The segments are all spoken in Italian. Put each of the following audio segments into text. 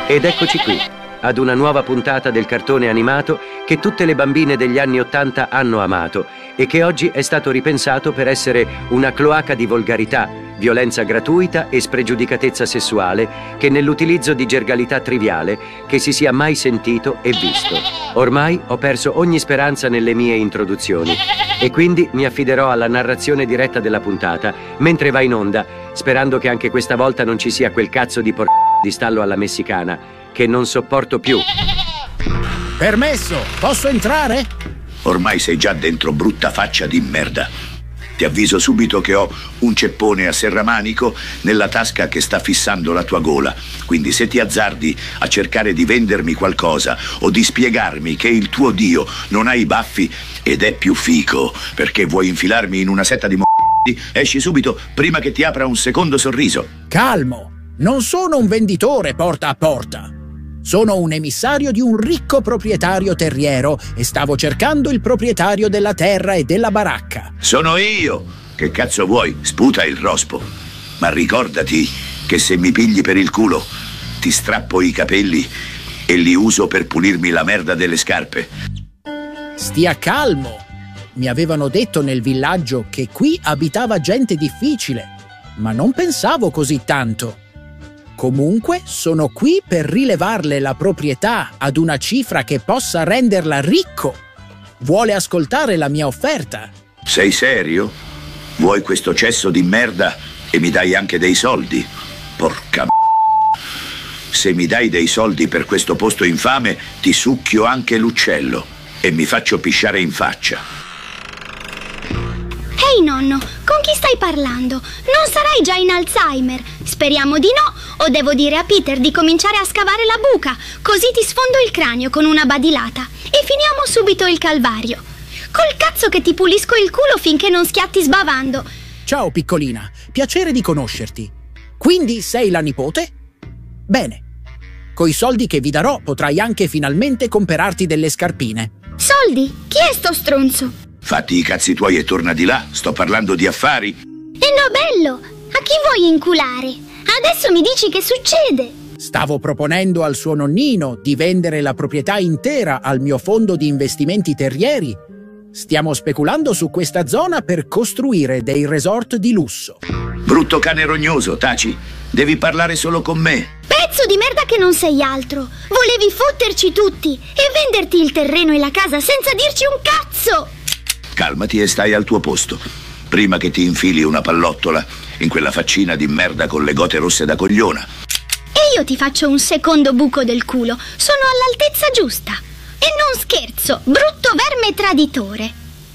Ed eccoci qui, ad una nuova puntata del cartone animato che tutte le bambine degli anni '80 hanno amato e che oggi è stato ripensato per essere una cloaca di volgarità, violenza gratuita e spregiudicatezza sessuale che nell'utilizzo di gergalità triviale che si sia mai sentito e visto. Ormai ho perso ogni speranza nelle mie introduzioni e quindi mi affiderò alla narrazione diretta della puntata mentre va in onda, sperando che anche questa volta non ci sia quel cazzo di di stallo alla messicana che non sopporto più. Permesso, posso entrare? Ormai sei già dentro, brutta faccia di merda. Ti avviso subito che ho un ceppone a serramanico nella tasca che sta fissando la tua gola. Quindi se ti azzardi a cercare di vendermi qualcosa o di spiegarmi che il tuo dio non ha i baffi ed è più fico perché vuoi infilarmi in una setta di esci subito prima che ti apra un secondo sorriso. Calmo, non sono un venditore porta a porta. Sono un emissario di un ricco proprietario terriero e stavo cercando il proprietario della terra e della baracca. Sono io! Che cazzo vuoi? Sputa il rospo. Ma ricordati che se mi pigli per il culo, ti strappo i capelli e li uso per pulirmi la merda delle scarpe. Stia calmo. Mi avevano detto nel villaggio che qui abitava gente difficile, ma non pensavo così tanto. Comunque sono qui per rilevarle la proprietà ad una cifra che possa renderla ricco. Vuole ascoltare la mia offerta? Sei serio? Vuoi questo cesso di merda e mi dai anche dei soldi? Porca se mi dai dei soldi per questo posto infame, ti succhio anche l'uccello e mi faccio pisciare in faccia. Ehi nonno, con chi stai parlando? Non sarai già in Alzheimer? Speriamo di no, o devo dire a Peter di cominciare a scavare la buca, così ti sfondo il cranio con una badilata e finiamo subito il calvario. Col cazzo che ti pulisco il culo finché non schiatti sbavando. Ciao piccolina, piacere di conoscerti. Quindi sei la nipote? Bene, coi soldi che vi darò potrai anche finalmente comperarti delle scarpine. Soldi? Chi è sto stronzo? Fatti i cazzi tuoi e torna di là, sto parlando di affari. E no bello, a chi vuoi inculare? Adesso mi dici che succede? Stavo proponendo al suo nonnino di vendere la proprietà intera al mio fondo di investimenti terrieri. Stiamo speculando su questa zona per costruire dei resort di lusso. Brutto cane rognoso, taci. Devi parlare solo con me. Pezzo di merda che non sei altro. Volevi fotterci tutti e venderti il terreno e la casa senza dirci un cazzo. Calmati e stai al tuo posto. Prima che ti infili una pallottola in quella faccina di merda con le gote rosse da cogliona. E io ti faccio un secondo buco del culo. Sono all'altezza giusta. E non scherzo, brutto verme traditore.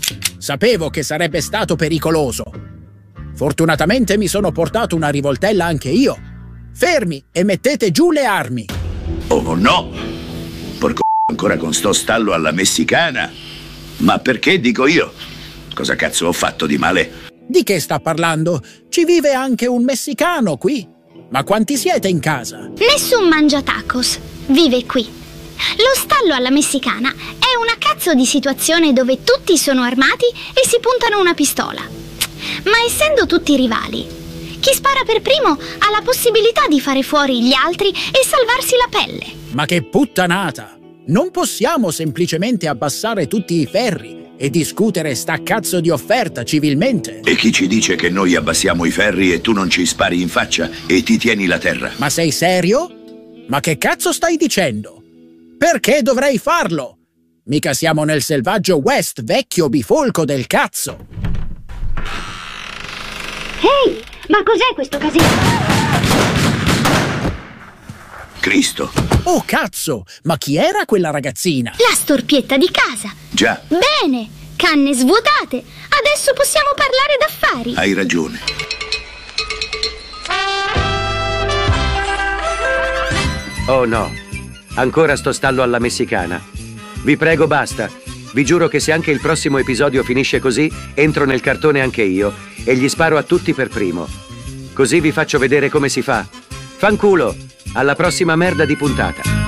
Sapevo che sarebbe stato pericoloso. Fortunatamente mi sono portato una rivoltella anche io. Fermi e mettete giù le armi. Oh no! Porco ancora con sto stallo alla messicana. Ma perché dico io? Cosa cazzo ho fatto di male? Di che sta parlando? Ci vive anche un messicano qui. Ma quanti siete in casa? Nessun mangiatacos vive qui. Lo stallo alla messicana è una cazzo di situazione dove tutti sono armati e si puntano una pistola. Ma essendo tutti rivali, chi spara per primo ha la possibilità di fare fuori gli altri e salvarsi la pelle. Ma che puttanata! Non possiamo semplicemente abbassare tutti i ferri e discutere sta cazzo di offerta civilmente. E chi ci dice che noi abbassiamo i ferri e tu non ci spari in faccia e ti tieni la terra? Ma sei serio? Ma che cazzo stai dicendo? Perché dovrei farlo? Mica siamo nel selvaggio West, vecchio bifolco del cazzo. Ehi, ma cos'è questo casino? Cristo! Oh cazzo, ma chi era quella ragazzina? La storpietta di casa. Già. Bene, canne svuotate. Adesso possiamo parlare d'affari. Hai ragione. Oh no, ancora sto stallo alla messicana. Vi prego basta. Vi giuro che se anche il prossimo episodio finisce così, entro nel cartone anche io e gli sparo a tutti per primo. Così vi faccio vedere come si fa. Fanculo! Alla prossima merda di puntata.